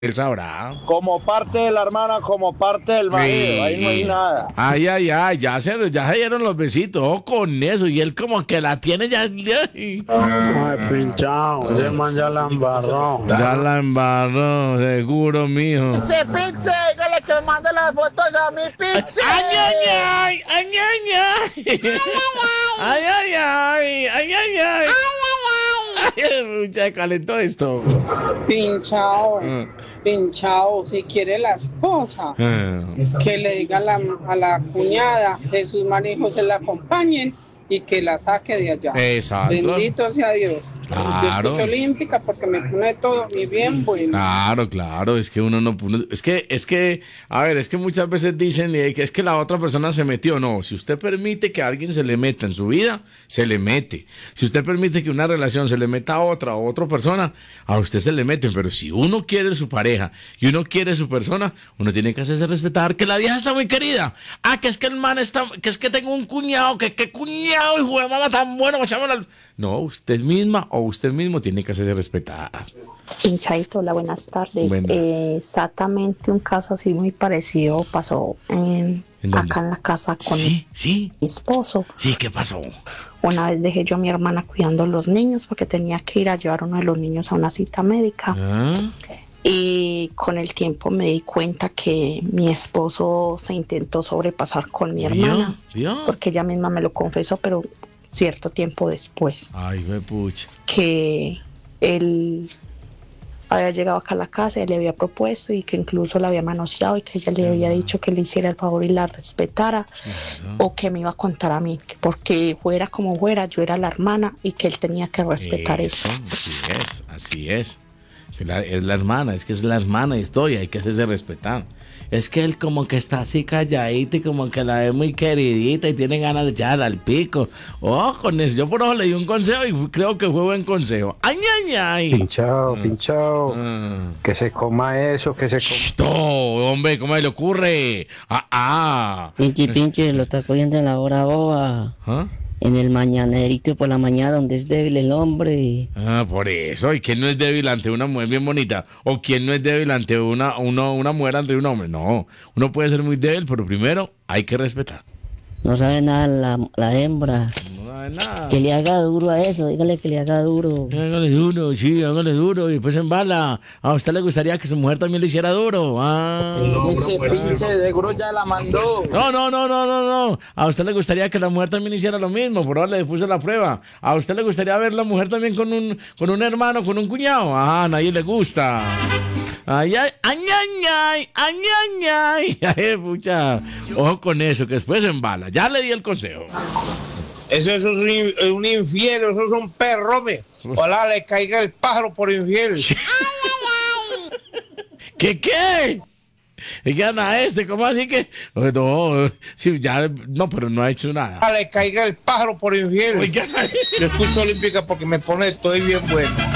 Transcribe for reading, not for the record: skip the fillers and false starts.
Él sabrá. Como parte de la hermana, como parte del marido. Ahí no hay nada. Ay, ya se dieron los besitos. Con eso. Y él como que la tiene ya. Ay, pinchado, ese man ya la embarró. Ya la embarró, seguro, mijo. Pixe, dígale que mande las fotos a mi Pixe. ¡Ay, ay, ay! ¡Ay, ay, ay! ¡Ay, ay, ay! ¡Ay, ay, ay! ¡Ay, ya calentó esto! Pinchao, si quiere la esposa, que le diga a la cuñada, Jesús, María y José la acompañen y que la saque de allá. Exacto. Bendito sea Dios. Claro. Yo escucho olímpica porque me pone todo mi bien bueno. Claro, es que uno no... Es que, a ver, es que muchas veces dicen que es que la otra persona se metió. No, si usted permite que alguien se le meta en su vida, se le mete. Si usted permite que una relación se le meta a otra persona, a usted se le meten. Pero si uno quiere su pareja y uno quiere su persona, uno tiene que hacerse respetar que la vieja está muy querida. Ah, que es que el man está... Que es que tengo un cuñado, que qué cuñado, hijo de mamá tan bueno. No, usted misma o usted mismo tiene que hacerse respetar. Pinchadito, hola, buenas tardes. Exactamente un caso así muy parecido pasó acá en la casa con mi esposo. Sí, ¿qué pasó? Una vez dejé yo a mi hermana cuidando a los niños porque tenía que ir a llevar a uno de los niños a una cita médica. Y con el tiempo me di cuenta que mi esposo se intentó sobrepasar con mi hermana. Porque ella misma me lo confesó, pero cierto tiempo después. Ay, me pucha. Que él había llegado acá a la casa y le había propuesto y que incluso la había manoseado y que ella le había dicho que le hiciera el favor y la respetara, o que me iba a contar a mí, porque fuera como fuera, yo era la hermana y que él tenía que respetar eso. Así es. Es la hermana y hay que hacerse respetar. Es que él como que está así calladito y como que la ve muy queridita y tiene ganas de echarla al pico. Con eso, yo por eso le di un consejo y creo que fue buen consejo. ¡Ay, ay, ay! Pinchado. Que se coma eso, que se coma. ¡No, hombre! ¿Cómo le ocurre? Pinche, lo está cogiendo en la hora boba. En el mañanerito por la mañana donde es débil el hombre. Por eso. ¿Y quién no es débil ante una mujer bien bonita? ¿O quién no es débil ante una mujer ante un hombre? No, uno puede ser muy débil, pero primero hay que respetar. No sabe nada la hembra. No sabe nada. Que le haga duro a eso, dígale que le haga duro. Hágale duro y después embala. ¿A usted le gustaría que su mujer también le hiciera duro? Pinche, seguro ya la mandó. No. A usted le gustaría que la mujer también hiciera lo mismo, por ahora le puso la prueba. ¿A usted le gustaría ver la mujer también con un hermano, con un cuñado? A nadie le gusta. Ay, pucha. Ojo con eso, que después embala. Ya le di el consejo. Eso es un infiel, eso es un perro, me. Ojalá le caiga el pájaro por infiel. ¿Qué? ¿Y qué anda ¿Cómo así que? No, sí, ya, no, pero no ha hecho nada. Ojalá le caiga el pájaro por infiel. Yo escucho olímpica porque me pone todo bien bueno.